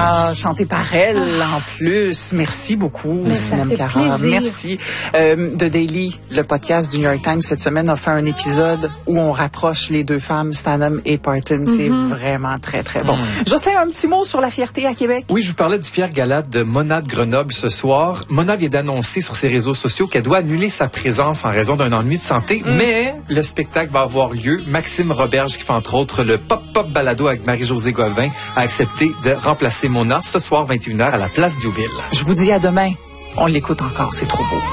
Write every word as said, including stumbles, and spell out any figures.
Ah, chanté par elle ah. en plus. Merci beaucoup, Sinem Cara. Merci. Euh, The Daily, le podcast du New York Times cette semaine a fait un épisode où on rapproche les deux femmes, Stanham et Parton. C'est mm-hmm. vraiment très, très bon. Mm. Jocelyn, un petit mot sur la fierté à Québec? Oui, je vous parlais du fier gala de Mona de Grenoble ce soir. Mona vient d'annoncer sur ses réseaux sociaux qu'elle doit annuler sa présence en raison d'un ennui de santé, mm. mais le spectacle va avoir lieu. Maxime Roberge, qui fait entre autres le Pop-Pop Balado avec Marie-Josée Govin, a accepté de remplacer Mona ce soir vingt et une heures à la place Diouville. Je vous dis à demain. On l'écoute encore, c'est trop beau.